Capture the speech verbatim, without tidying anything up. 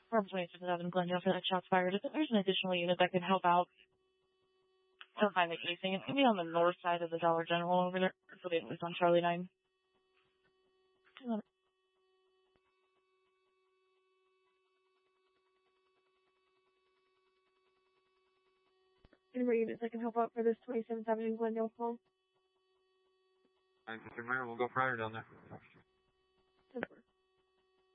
Farm twenty-six eleven Glendale for that shots fired. If there's an additional unit that can help out to find the casing, it's going to be on the north side of the Dollar General over there. So it was on Charlie nine. Any more units that can help out for this twenty-seventh Avenue Glendale phone? I think we'll go prior down there. ten four.